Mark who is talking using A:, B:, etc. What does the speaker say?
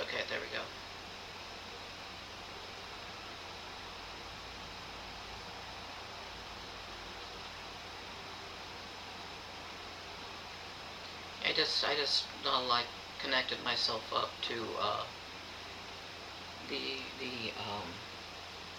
A: Okay, there we go. I just like connected myself up to the